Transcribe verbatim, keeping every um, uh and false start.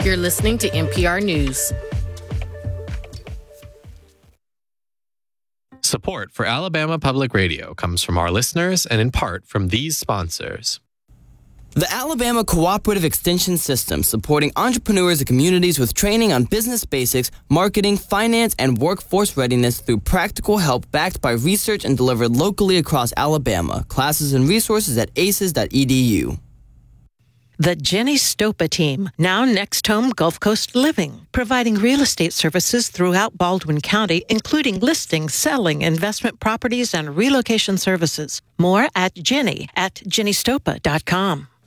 You're listening to N P R News. Support for Alabama Public Radio comes from our listeners and in part from these sponsors. The Alabama Cooperative Extension System, supporting entrepreneurs and communities with training on business basics, marketing, finance, and workforce readiness through practical help backed by research and delivered locally across Alabama. Classes and resources at A C E S dot E D U. The Jenny Stopa team, now Next Home Gulf Coast Living, providing real estate services throughout Baldwin County, including listing, selling, investment properties, and relocation services. More at Jenny at jenny stopa dot com.